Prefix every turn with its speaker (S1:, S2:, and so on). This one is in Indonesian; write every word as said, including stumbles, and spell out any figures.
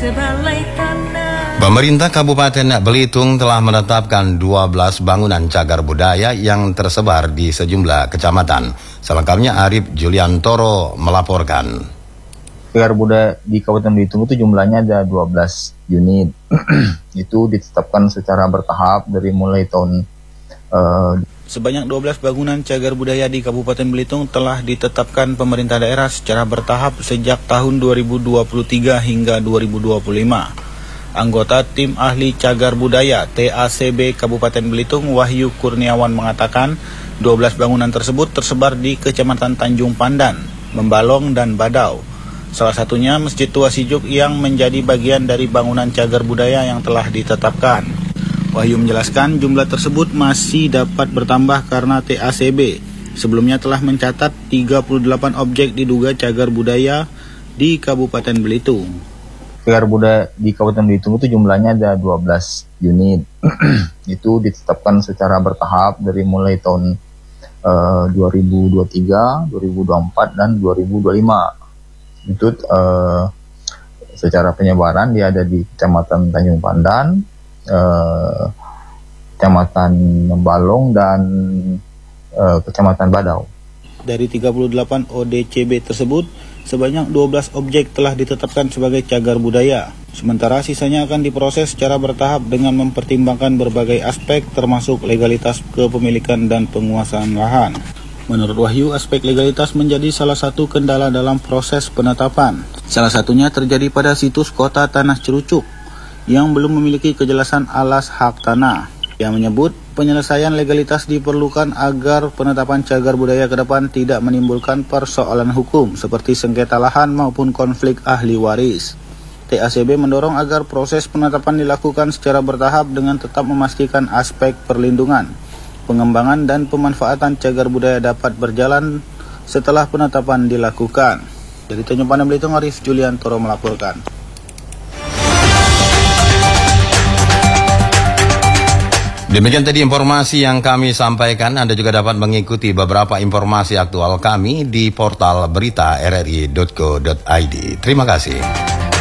S1: sebalai tanah.
S2: Pemerintah Kabupaten Belitung telah menetapkan dua belas bangunan cagar budaya yang tersebar di sejumlah kecamatan. Selengkapnya Arif Juliantoro melaporkan.
S3: Cagar budaya di Kabupaten Belitung itu jumlahnya ada dua belas unit. Itu ditetapkan secara bertahap dari mulai tahun uh,
S4: Sebanyak dua belas bangunan cagar budaya di Kabupaten Belitung telah ditetapkan pemerintah daerah secara bertahap sejak tahun dua ribu dua puluh tiga hingga dua ribu dua puluh lima. Anggota Tim Ahli Cagar Budaya T A C B Kabupaten Belitung Wahyu Kurniawan mengatakan dua belas bangunan tersebut tersebar di Kecamatan Tanjung Pandan, Membalong, dan Badau. Salah satunya Masjid Tua Sijuk yang menjadi bagian dari bangunan cagar budaya yang telah ditetapkan. Wahyu menjelaskan jumlah tersebut masih dapat bertambah karena T A C B sebelumnya telah mencatat tiga puluh delapan objek diduga cagar budaya di Kabupaten Belitung.
S3: Cagar budaya di Kabupaten Belitung itu jumlahnya ada dua belas unit. Itu ditetapkan secara bertahap dari mulai tahun uh, dua ribu dua puluh tiga, dua ribu dua puluh empat, dan dua ribu dua puluh lima. Itu uh, secara penyebaran dia ada di Kecamatan Tanjung Pandan, Uh, Kecamatan Membalong, dan uh, Kecamatan Badau.
S4: Dari tiga puluh delapan O D C B tersebut, sebanyak dua belas objek telah ditetapkan sebagai cagar budaya. Sementara sisanya akan diproses secara bertahap dengan mempertimbangkan berbagai aspek termasuk legalitas kepemilikan dan penguasaan lahan. Menurut Wahyu, aspek legalitas menjadi salah satu kendala dalam proses penetapan. Salah satunya terjadi pada situs Kota Tanah Cerucuk yang belum memiliki kejelasan alas hak tanah. Yang menyebut penyelesaian legalitas diperlukan agar penetapan cagar budaya ke depan tidak menimbulkan persoalan hukum seperti sengketa lahan maupun konflik ahli waris. T A C B mendorong agar proses penetapan dilakukan secara bertahap dengan tetap memastikan aspek perlindungan, pengembangan, dan pemanfaatan cagar budaya dapat berjalan setelah penetapan dilakukan. Dari Tanjung Pandan Belitung, Arif Juliantoro melaporkan.
S2: Demikian tadi informasi yang kami sampaikan. Anda juga dapat mengikuti beberapa informasi aktual kami di portal berita r r i dot co dot i d. Terima kasih.